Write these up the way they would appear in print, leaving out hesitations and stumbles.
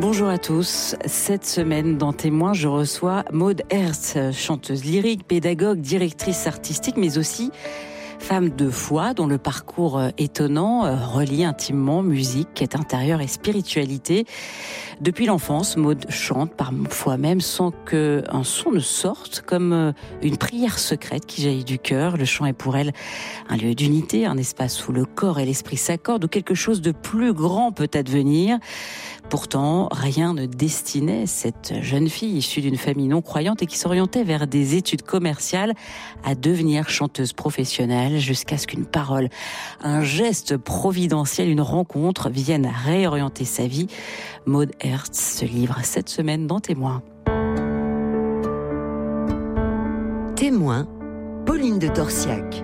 Bonjour à tous. Cette semaine, dans Témoins, je reçois Maud Hertz, chanteuse lyrique, pédagogue, directrice artistique, mais aussi femme de foi dont le parcours étonnant relie intimement musique, quête intérieure et spiritualité. Depuis l'enfance, Maud chante parfois même sans qu'un son ne sorte, comme une prière secrète qui jaillit du cœur. Le chant est pour elle un lieu d'unité, un espace où le corps et l'esprit s'accordent, où quelque chose de plus grand peut advenir. Pourtant, rien ne destinait cette jeune fille issue d'une famille non croyante et qui s'orientait vers des études commerciales à devenir chanteuse professionnelle, jusqu'à ce qu'une parole, un geste providentiel, une rencontre viennent réorienter sa vie. Maud Hertz se livre cette semaine dans Témoins. Témoins, Pauline de Torsiac.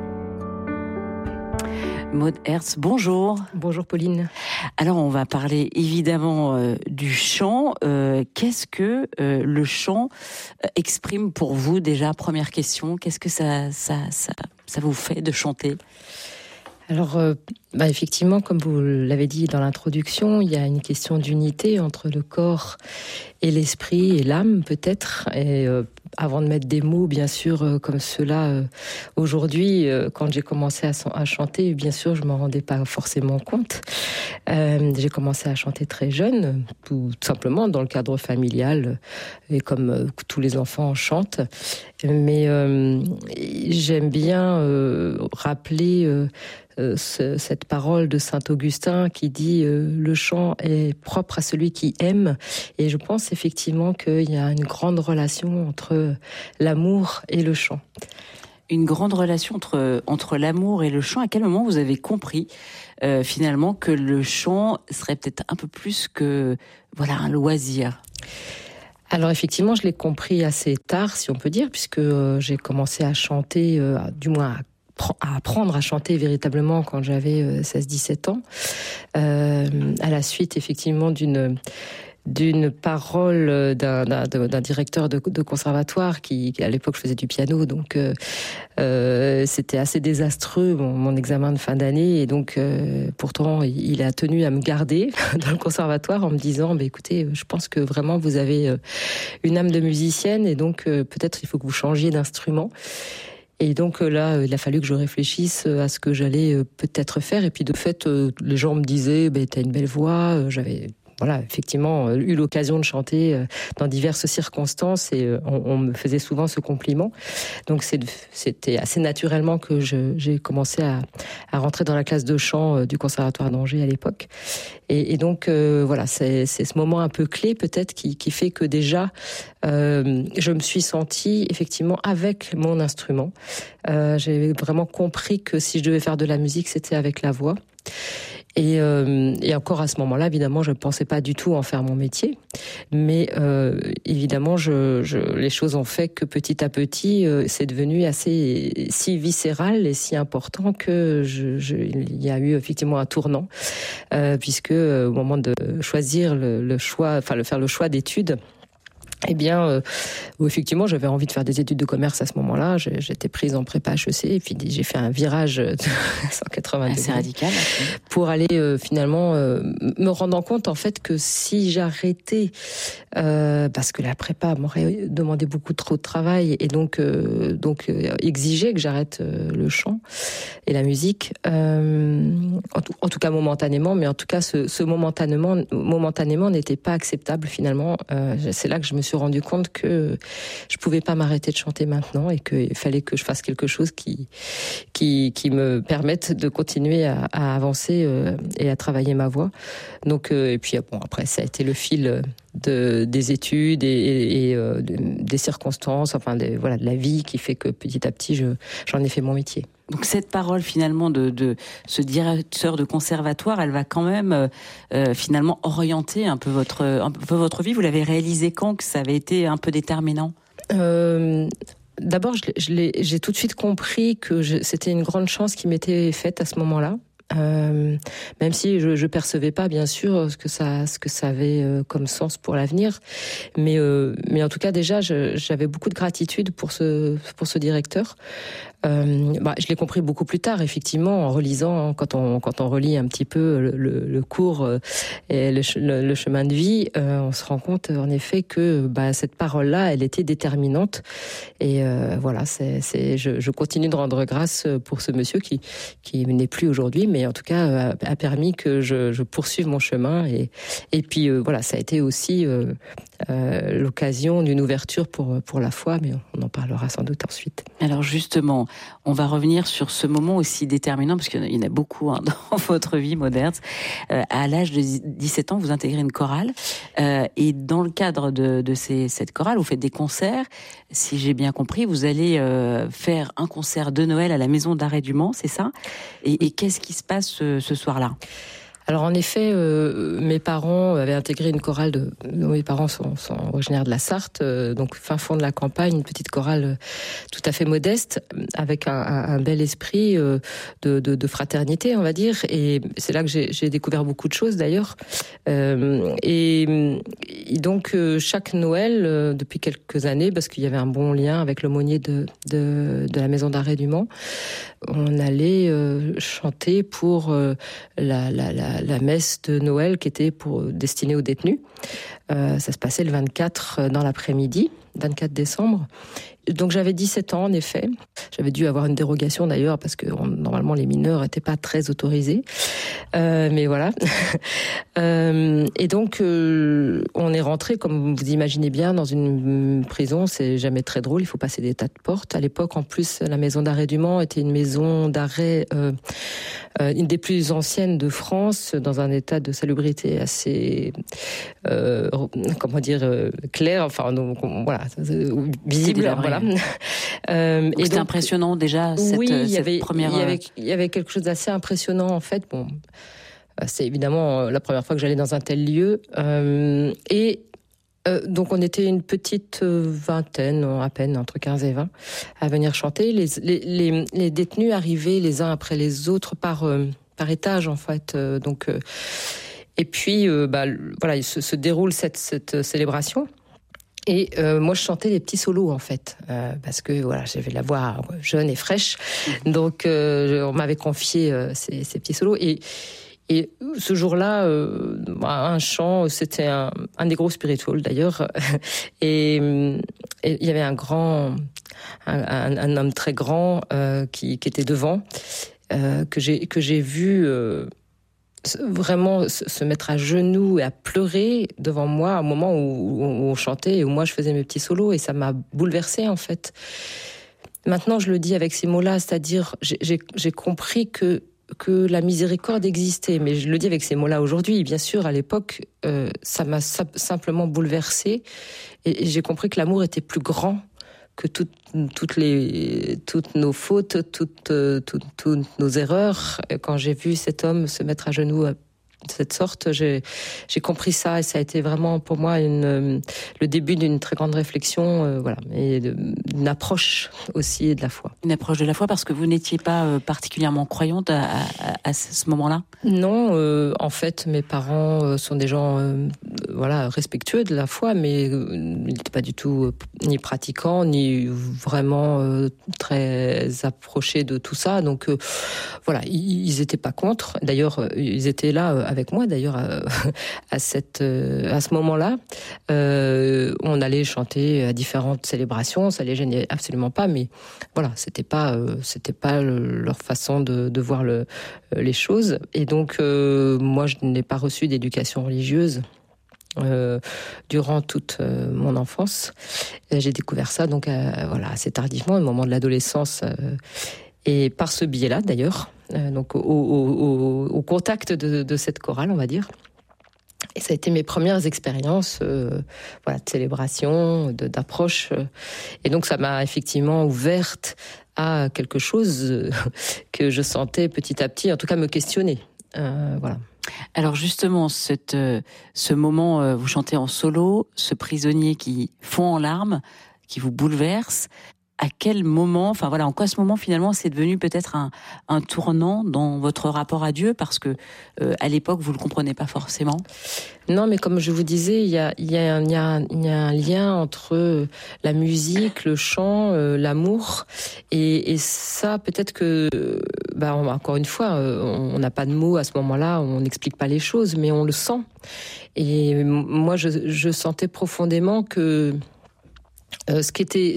Maud Hertz, bonjour. Bonjour Pauline. Alors on va parler évidemment du chant. Qu'est-ce que le chant exprime pour vous déjà? Première question, qu'est-ce que ça vous fait de chanter? Alors, effectivement, comme vous l'avez dit dans l'introduction, il y a une question d'unité entre le corps et l'esprit et l'âme peut-être. Et avant de mettre des mots, bien sûr, comme cela, aujourd'hui, quand j'ai commencé à chanter, bien sûr, je m'en rendais pas forcément compte. J'ai commencé à chanter très jeune, tout simplement dans le cadre familial, et comme tous les enfants chantent. Mais j'aime bien rappeler cette parole de saint Augustin qui dit le chant est propre à celui qui aime, et je pense effectivement qu'il y a une grande relation entre l'amour et le chant. Une grande relation entre l'amour et le chant. À quel moment vous avez compris finalement que le chant serait peut-être un peu plus que un loisir? Alors effectivement, je l'ai compris assez tard, si on peut dire, puisque j'ai commencé à chanter, du moins à apprendre à chanter véritablement quand j'avais 16-17 ans, à la suite effectivement d'une parole d'un directeur de conservatoire qui à l'époque je faisais du piano, donc c'était assez désastreux mon examen de fin d'année, et donc pourtant il a tenu à me garder dans le conservatoire en me disant écoutez, je pense que vraiment vous avez une âme de musicienne, et donc peut-être il faut que vous changiez d'instrument. Et donc là, il a fallu que je réfléchisse à ce que j'allais peut-être faire. Et puis de fait, les gens me disaient t'as une belle voix. J'avais effectivement eu l'occasion de chanter dans diverses circonstances, et on me faisait souvent ce compliment. Donc c'était assez naturellement que j'ai commencé à rentrer dans la classe de chant du Conservatoire d'Angers à l'époque. Et donc c'est ce moment un peu clé peut-être qui fait que déjà je me suis sentie effectivement avec mon instrument. J'ai vraiment compris que si je devais faire de la musique, c'était avec la voix. Et encore à ce moment-là, évidemment, je ne pensais pas du tout en faire mon métier. Mais évidemment, les choses ont fait que petit à petit, c'est devenu si viscéral et si important que il y a eu effectivement un tournant, puisque au moment de choisir faire le choix d'études, où effectivement j'avais envie de faire des études de commerce à ce moment-là. J'étais prise en prépa HEC, et puis j'ai fait un virage de 180 degrés. C'est radical. Pour aller finalement me rendre compte en fait que si j'arrêtais, parce que la prépa m'aurait demandé beaucoup trop de travail, et donc exigeait que j'arrête le chant et la musique, en tout cas momentanément, mais en tout cas ce momentanément n'était pas acceptable finalement. C'est là que je me suis rendu compte que je pouvais pas m'arrêter de chanter maintenant, et qu'il fallait que je fasse quelque chose qui me permette de continuer à avancer et à travailler ma voix. Donc et puis après ça a été le fil des études et des circonstances, de la vie, qui fait que petit à petit j'en ai fait mon métier. Donc cette parole finalement de ce directeur de conservatoire, elle va quand même finalement orienter un peu votre vie. Vous l'avez réalisé quand, que ça avait été un peu déterminant? D'abord, j'ai tout de suite compris que c'était une grande chance qui m'était faite à ce moment-là. Même si je percevais pas bien sûr ce que ça avait comme sens pour l'avenir, mais en tout cas déjà j'avais beaucoup de gratitude pour ce directeur, Je l'ai compris beaucoup plus tard, effectivement, en relisant, quand on relit un petit peu le cours et le chemin de vie, on se rend compte en effet que cette parole-là, elle était déterminante. Et je continue de rendre grâce pour ce monsieur qui n'est plus aujourd'hui, mais en tout cas a permis que je poursuive mon chemin. Et puis ça a été aussi l'occasion d'une ouverture pour la foi, mais on en parlera sans doute ensuite. Alors justement, on va revenir sur ce moment aussi déterminant, parce qu'il y en a beaucoup dans votre vie, Maud Herz. À l'âge de 17 ans, vous intégrez une chorale, et dans le cadre de cette chorale, vous faites des concerts. Si j'ai bien compris, vous allez faire un concert de Noël à la Maison d'Arrêt du Mans, c'est ça ? Et qu'est-ce qui se passe ce soir-là ? Alors en effet, mes parents avaient intégré une chorale mes parents sont originaires de la Sarthe, donc fin fond de la campagne, une petite chorale tout à fait modeste, avec un bel esprit de fraternité, on va dire. Et c'est là que j'ai découvert beaucoup de choses d'ailleurs. Et donc chaque Noël, depuis quelques années, parce qu'il y avait un bon lien avec l'aumônier de la Maison d'Arrêt du Mans, on allait chanter pour la messe de Noël qui était destinée aux détenus. Ça se passait le 24 dans l'après-midi, 24 décembre. Donc j'avais 17 ans en effet. J'avais dû avoir une dérogation d'ailleurs parce que normalement les mineurs n'étaient pas très autorisés. Mais voilà. Et donc on est rentré, comme vous imaginez bien, dans une prison. C'est jamais très drôle, il faut passer des tas de portes. À l'époque en plus, la Maison d'Arrêt du Mans était une maison d'arrêt, une des plus anciennes de France, dans un état de salubrité assez clair, enfin donc, voilà, visible. Voilà. Donc c'était impressionnant déjà cette première. Il y avait quelque chose d'assez impressionnant en fait. Bon, c'est évidemment la première fois que j'allais dans un tel lieu, donc on était une petite vingtaine, à peine entre 15 et 20, à venir chanter. Les détenus arrivaient les uns après les autres par étage en fait. Et puis il se déroule cette célébration. Et moi, je chantais des petits solos, en fait, parce que j'avais la voix jeune et fraîche. Donc, on m'avait confié ces petits solos. Et ce jour-là, un chant, c'était un des gros spirituals, d'ailleurs. Et il y avait un homme très grand qui était devant, que j'ai vu vraiment se mettre à genoux et à pleurer devant moi à un moment où on chantait et où moi je faisais mes petits solos, et ça m'a bouleversée en fait. Maintenant je le dis avec ces mots-là, c'est-à-dire j'ai compris que la miséricorde existait, mais je le dis avec ces mots-là aujourd'hui. Bien sûr, à l'époque, ça m'a simplement bouleversée, et j'ai compris que l'amour était plus grand que toutes nos fautes, toutes nos erreurs. Quand j'ai vu cet homme se mettre à genoux de cette sorte, j'ai compris ça, et ça a été vraiment pour moi le début d'une très grande réflexion, et d'une approche aussi de la foi. Une approche de la foi, parce que vous n'étiez pas particulièrement croyante à ce moment-là ? Non, en fait, mes parents sont des gens respectueux de la foi, mais ils n'étaient pas du tout ni pratiquants, ni vraiment très approchés de tout ça. Donc ils n'étaient pas contre. D'ailleurs, ils étaient là avec moi, d'ailleurs, à ce moment-là. On allait chanter à différentes célébrations, ça les gênait absolument pas, mais voilà, c'était pas leur façon de voir les choses. Et donc, moi, je n'ai pas reçu d'éducation religieuse durant toute mon enfance. J'ai découvert ça donc assez tardivement, au moment de l'adolescence, et par ce biais-là d'ailleurs, donc au contact de cette chorale, on va dire. Et ça a été mes premières expériences de célébration, d'approche. Et donc ça m'a effectivement ouverte à quelque chose que je sentais petit à petit, en tout cas me questionner. Alors justement, ce moment, vous chantez en solo, ce prisonnier qui fond en larmes, qui vous bouleverse. à quel moment, enfin voilà, en quoi ce moment finalement c'est devenu peut-être un tournant dans votre rapport à Dieu, parce que à l'époque vous le comprenez pas forcément. Non, mais comme je vous disais, il y a un lien entre la musique, le chant, l'amour, et ça peut-être que, encore une fois, on n'a pas de mots à ce moment-là, on n'explique pas les choses, mais on le sent. Et moi, je sentais profondément que ce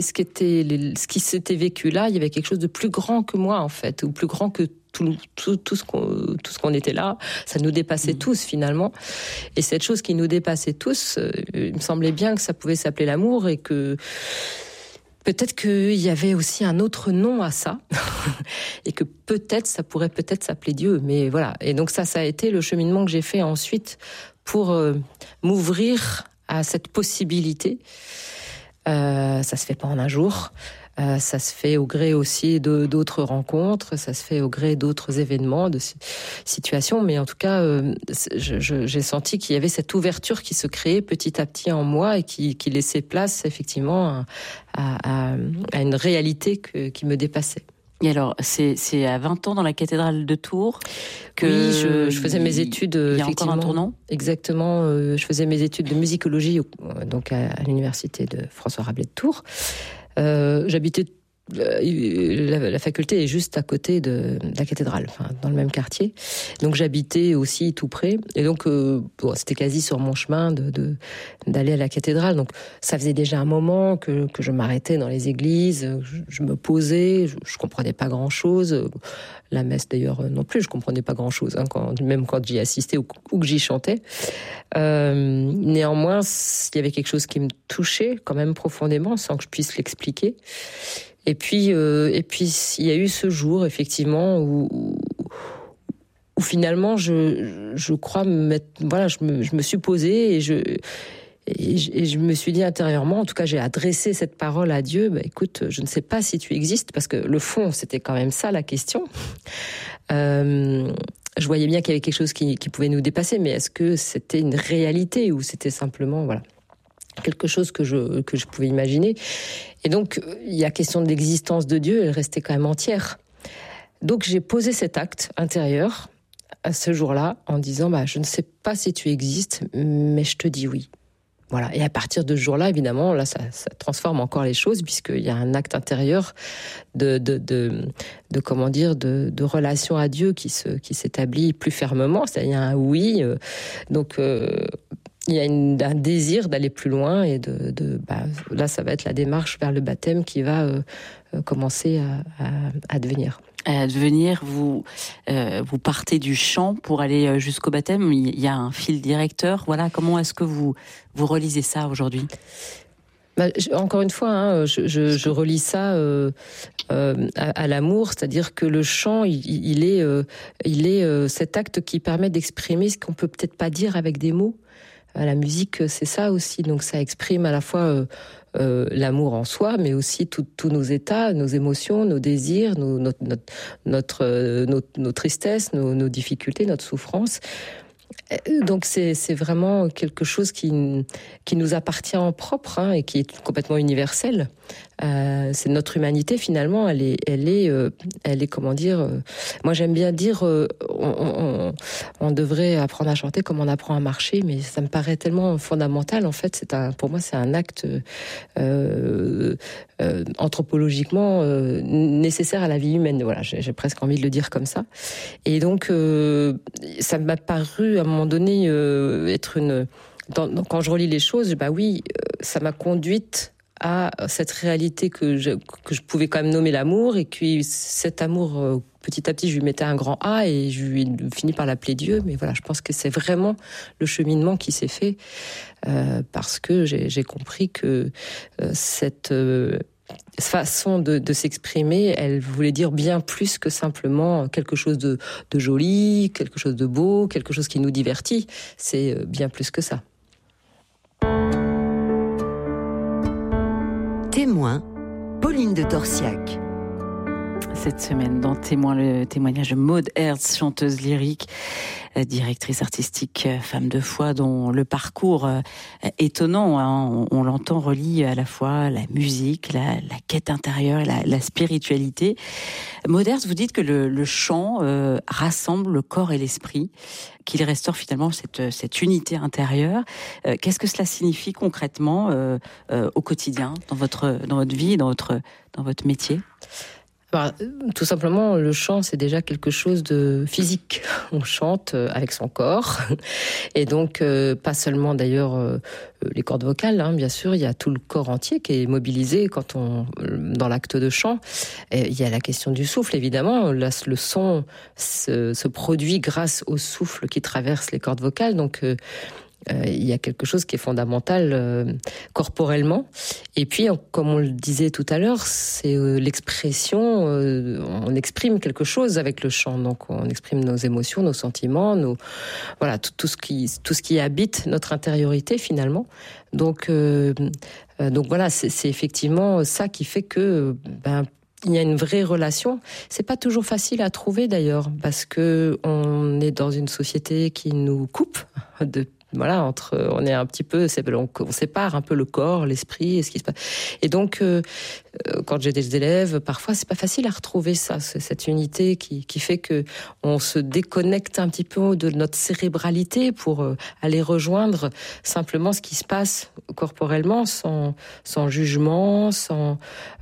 qui s'était vécu là, il y avait quelque chose de plus grand que moi en fait, ou plus grand que tout ce qu'on était là. Ça nous dépassait tous finalement. Et cette chose qui nous dépassait tous, il me semblait bien que ça pouvait s'appeler l'amour, et que peut-être qu'il y avait aussi un autre nom à ça, et que peut-être ça pourrait peut-être s'appeler Dieu. Mais voilà. Et donc ça a été le cheminement que j'ai fait ensuite pour m'ouvrir à cette possibilité. Ça se fait pas en un jour. Ça se fait au gré aussi d'autres rencontres, ça se fait au gré d'autres événements, de situations. Mais en tout cas, j'ai senti qu'il y avait cette ouverture qui se créait petit à petit en moi, et qui laissait place effectivement à une réalité qui me dépassait. Et alors, c'est à 20 ans dans la cathédrale de Tours que oui, je faisais mes études. Il y a encore un tournant. Exactement. Je faisais mes études de musicologie donc à l'université de François Rabelais de Tours. J'habitais la faculté est juste à côté de la cathédrale, enfin dans le même quartier. Donc j'habitais aussi tout près, et donc c'était quasi sur mon chemin d'aller à la cathédrale. Donc ça faisait déjà un moment que je m'arrêtais dans les églises, je me posais, je comprenais pas grand chose. La messe d'ailleurs non plus, je comprenais pas grand chose, même quand j'y assistais ou que j'y chantais. Néanmoins, il y avait quelque chose qui me touchait quand même profondément, sans que je puisse l'expliquer. Et puis il y a eu ce jour effectivement où finalement je crois je me suis posée et je me suis dit intérieurement, en tout cas j'ai adressé cette parole à Dieu. Écoute, je ne sais pas si tu existes, parce que le fond c'était quand même ça la question. Je voyais bien qu'il y avait quelque chose qui pouvait nous dépasser, mais est-ce que c'était une réalité ou c'était simplement quelque chose que je pouvais imaginer. Et donc, il y a question de l'existence de Dieu, elle restait quand même entière. Donc, j'ai posé cet acte intérieur à ce jour-là en disant, je ne sais pas si tu existes, mais je te dis oui. Voilà. Et à partir de ce jour-là, évidemment, là, ça transforme encore les choses, puisqu'il y a un acte intérieur de relation à Dieu qui s'établit plus fermement. C'est-à-dire, il y a un oui. Donc, il y a un désir d'aller plus loin, et là, ça va être la démarche vers le baptême qui va commencer à devenir. À devenir, vous partez du chant pour aller jusqu'au baptême. Il y a un fil directeur. Voilà, comment est-ce que vous relisez ça aujourd'hui ? Encore une fois, je relis ça à l'amour, c'est-à-dire que le chant, il est cet acte qui permet d'exprimer ce qu'on peut peut-être pas dire avec des mots. La musique, c'est ça aussi. Donc ça exprime à la fois l'amour en soi, mais aussi tous nos états, nos émotions, nos désirs, nos tristesses, nos difficultés, notre souffrance. Donc c'est vraiment quelque chose qui nous appartient en propre, et qui est complètement universel. C'est notre humanité finalement. Elle est comment dire. Moi j'aime bien dire on devrait apprendre à chanter comme on apprend à marcher, mais ça me paraît tellement fondamental en fait. Pour moi c'est un acte anthropologiquement nécessaire à la vie humaine. Voilà, j'ai presque envie de le dire comme ça. Et donc ça m'a paru à un moment donné être quand je relis les choses, ça m'a conduite à cette réalité que je pouvais quand même nommer l'amour, et puis cet amour, petit à petit, je lui mettais un grand A, et je lui ai fini par l'appeler Dieu. Mais voilà, je pense que c'est vraiment le cheminement qui s'est fait, parce que j'ai compris que cette façon de s'exprimer, elle voulait dire bien plus que simplement quelque chose de joli, quelque chose de beau, quelque chose qui nous divertit. C'est bien plus que ça. Témoin, Pauline de Torsiac. Cette semaine, dans Témoin, le témoignage de Maud Herz, chanteuse lyrique, directrice artistique, femme de foi, dont le parcours étonnant, hein, on l'entend, relie à la fois la musique, la quête intérieure et la spiritualité. Maud Herz, vous dites que le chant rassemble le corps et l'esprit, qu'il restaure finalement cette unité intérieure. Qu'est-ce que cela signifie concrètement au quotidien, dans votre vie, dans votre métier ? Tout simplement, le chant, c'est déjà quelque chose de physique. On chante avec son corps. Et donc, pas seulement d'ailleurs les cordes vocales, hein, bien sûr, il y a tout le corps entier qui est mobilisé dans l'acte de chant. Et il y a la question du souffle, évidemment. Là, le son se produit grâce au souffle qui traverse les cordes vocales. Donc, il y a quelque chose qui est fondamental corporellement. Et puis, comme on le disait tout à l'heure, c'est l'expression. On exprime quelque chose avec le chant. Donc, on exprime nos émotions, nos sentiments, tout ce qui habite notre intériorité finalement. Donc voilà, c'est effectivement ça qui fait que il y a une vraie relation. C'est pas toujours facile à trouver d'ailleurs, parce que on est dans une société qui nous coupe on est un petit peu, on sépare un peu le corps, l'esprit et ce qui se passe. Et donc, quand j'ai des élèves, parfois c'est pas facile à retrouver ça, cette unité qui fait que on se déconnecte un petit peu de notre cérébralité pour aller rejoindre simplement ce qui se passe corporellement, sans jugement, sans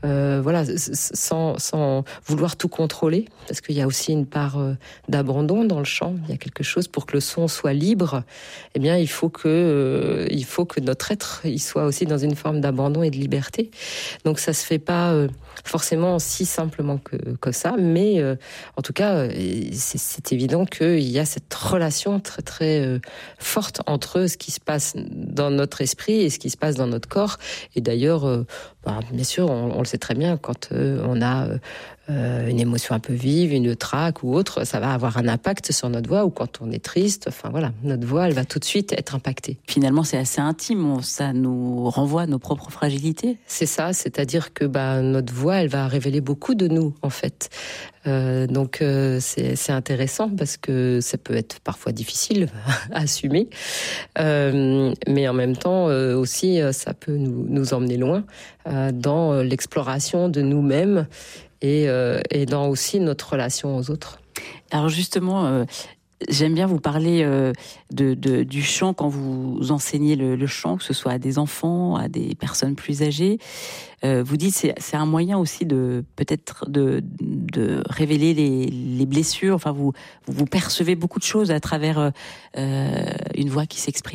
vouloir tout contrôler, parce qu'il y a aussi une part d'abandon dans le chant. Il y a quelque chose pour que le son soit libre. Eh bien, il faut que notre être il soit aussi dans une forme d'abandon et de liberté. Donc ça se fait pas forcément si simplement que ça, mais en tout cas c'est évident qu'il y a cette relation très très forte entre ce qui se passe dans notre esprit et ce qui se passe dans notre corps. Et d'ailleurs, bien sûr, on le sait très bien, quand on a une émotion un peu vive, une traque ou autre, ça va avoir un impact sur notre voix, ou quand on est triste, notre voix, elle va tout de suite être impactée. Finalement, c'est assez intime, ça nous renvoie à nos propres fragilités. C'est ça, c'est-à-dire que notre voix, elle va révéler beaucoup de nous, en fait. Donc c'est intéressant, parce que ça peut être parfois difficile à assumer, mais en même temps aussi, ça peut nous emmener loin dans l'exploration de nous-mêmes, et dans aussi notre relation aux autres. Alors justement, j'aime bien vous parler du chant quand vous enseignez le chant, que ce soit à des enfants, à des personnes plus âgées. Vous dites c'est un moyen aussi de peut-être de révéler les blessures. Enfin, vous percevez beaucoup de choses à travers une voix qui s'exprime.